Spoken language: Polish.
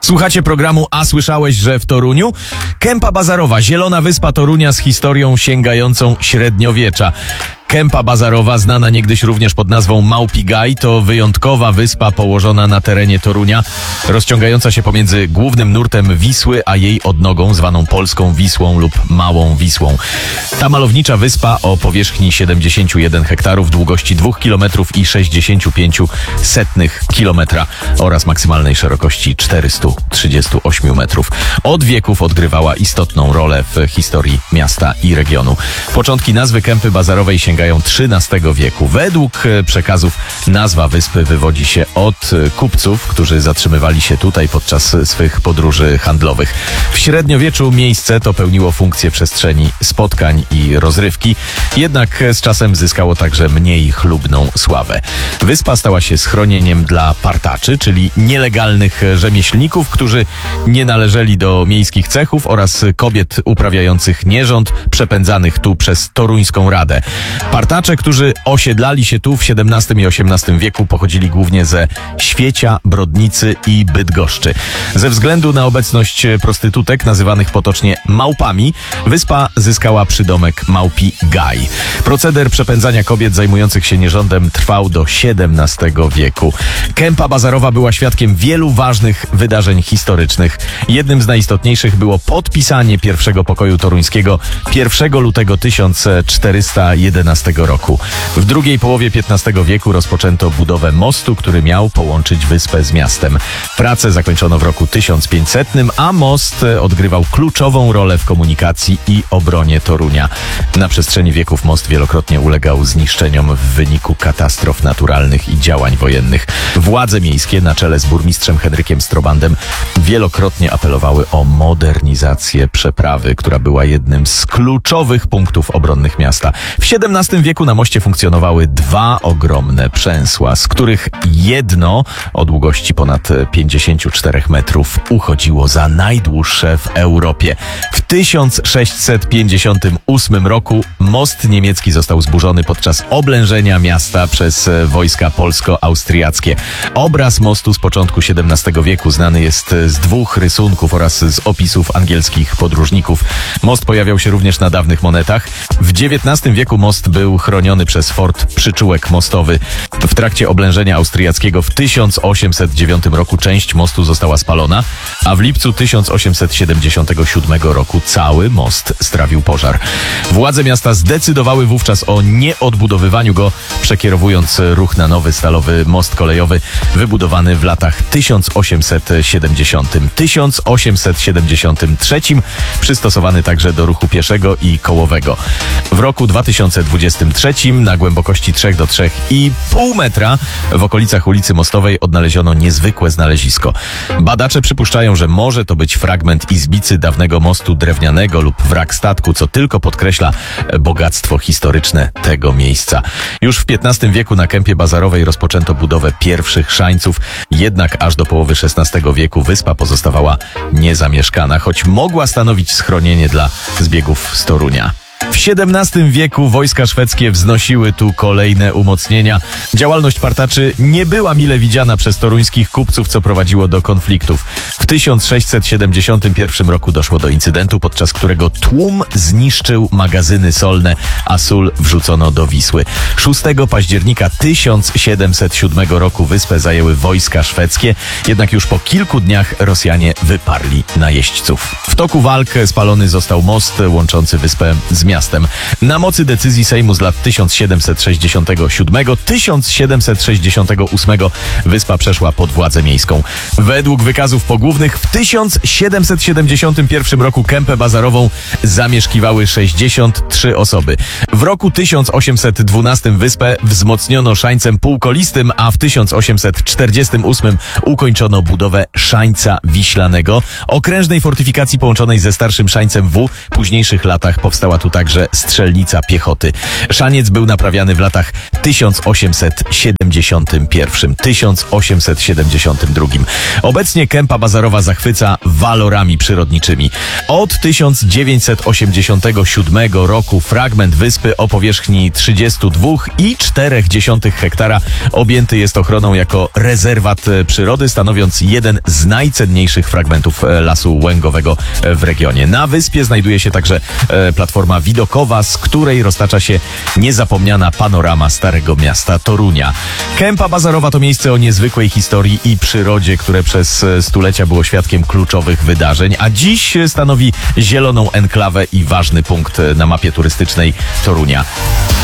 Słuchacie programu A słyszałeś, że w Toruniu? Kępa Bazarowa, zielona wyspa Torunia z historią sięgającą średniowiecza. Kępa Bazarowa, znana niegdyś również pod nazwą Małpi Gaj, to wyjątkowa wyspa położona na terenie Torunia, rozciągająca się pomiędzy głównym nurtem Wisły, a jej odnogą zwaną Polską Wisłą lub Małą Wisłą. Ta malownicza wyspa o powierzchni 71 hektarów, długości 2 km i 65,1 km oraz maksymalnej szerokości 438 metrów. Od wieków odgrywała istotną rolę w historii miasta i regionu. Początki nazwy Kępy Bazarowej sięgają XIII wieku. Według przekazów nazwa wyspy wywodzi się od kupców, którzy zatrzymywali się tutaj podczas swych podróży handlowych. W średniowieczu miejsce to pełniło funkcję przestrzeni spotkań i rozrywki, jednak z czasem zyskało także mniej chlubną sławę. Wyspa stała się schronieniem dla partaczy, czyli nielegalnych rzemieślników, którzy nie należeli do miejskich cechów, oraz kobiet uprawiających nierząd, przepędzanych tu przez Toruńską Radę. Partacze, którzy osiedlali się tu w XVII i XVIII wieku, pochodzili głównie ze Świecia, Brodnicy i Bydgoszczy. Ze względu na obecność prostytutek nazywanych potocznie małpami, wyspa zyskała przydomek Małpi Gaj. Proceder przepędzania kobiet zajmujących się nierządem trwał do XVII wieku. Kępa Bazarowa była świadkiem wielu ważnych wydarzeń historycznych. Jednym z najistotniejszych było podpisanie pierwszego pokoju toruńskiego 1 lutego 1411 roku. W drugiej połowie XV wieku rozpoczęto budowę mostu, który miał połączyć wyspę z miastem. Pracę zakończono w roku 1500, a most odgrywał kluczową rolę w komunikacji i obronie Torunia. Na przestrzeni wieków most wielokrotnie ulegał zniszczeniom w wyniku katastrof naturalnych i działań wojennych. Władze miejskie na czele z burmistrzem Henrykiem Strobandem wielokrotnie apelowały o modernizację przeprawy, która była jednym z kluczowych punktów obronnych miasta. W XVII wieku na moście funkcjonowały dwa ogromne przęsła, z których jedno o długości ponad 54 metrów uchodziło za najdłuższe w Europie. W 1658 roku most niemiecki został zburzony podczas oblężenia miasta przez wojska polsko-austriackie. Obraz mostu z początku XVII wieku znany jest z dwóch rysunków oraz z opisów angielskich podróżników. Most pojawiał się również na dawnych monetach. W XIX wieku most był chroniony przez Fort Przyczółek Mostowy. W trakcie oblężenia austriackiego w 1809 roku część mostu została spalona, a w lipcu 1877 roku cały most strawił pożar. Władze miasta zdecydowały wówczas o nieodbudowywaniu go, przekierowując ruch na nowy stalowy most kolejowy wybudowany w latach 1870-1873, przystosowany także do ruchu pieszego i kołowego. W roku 2023 na głębokości 3 do 3,5 metra w okolicach ulicy Mostowej odnaleziono niezwykłe znalezisko. Badacze przypuszczają, że może to być fragment izbicy dawnego mostu drewnianego lub wrak statku, co tylko podkreśla bogactwo historyczne tego miejsca. Już w XV wieku na Kępie Bazarowej rozpoczęto budowę pierwszych szańców, jednak aż do połowy XVI wieku wyspa pozostawała niezamieszkana, choć mogła stanowić schronienie dla zbiegów z Torunia. W XVII wieku wojska szwedzkie wznosiły tu kolejne umocnienia. Działalność partaczy nie była mile widziana przez toruńskich kupców, co prowadziło do konfliktów. W 1671 roku doszło do incydentu, podczas którego tłum zniszczył magazyny solne, a sól wrzucono do Wisły. 6 października 1707 roku wyspę zajęły wojska szwedzkie, jednak już po kilku dniach Rosjanie wyparli najeźdźców. W toku walk spalony został most łączący wyspę z miastem. Na mocy decyzji Sejmu z lat 1767-1768 wyspa przeszła pod władzę miejską. Według wykazów pogłównych w 1771 roku Kępę Bazarową zamieszkiwały 63 osoby. W roku 1812 wyspę wzmocniono szańcem półkolistym, a w 1848 ukończono budowę Szańca Wiślanego, okrężnej fortyfikacji połączonej ze starszym Szańcem W. W późniejszych latach powstała tutaj także strzelnica piechoty. Szaniec był naprawiany w latach 1871-1872. Obecnie Kępa Bazarowa zachwyca walorami przyrodniczymi. Od 1987 roku fragment wyspy o powierzchni 32,4 hektara objęty jest ochroną jako rezerwat przyrody, stanowiąc jeden z najcenniejszych fragmentów lasu łęgowego w regionie. Na wyspie znajduje się także platforma widokowa, z której roztacza się niezapomniana panorama Starego Miasta Torunia. Kępa Bazarowa to miejsce o niezwykłej historii i przyrodzie, które przez stulecia było świadkiem kluczowych wydarzeń, a dziś stanowi zieloną enklawę i ważny punkt na mapie turystycznej Torunia.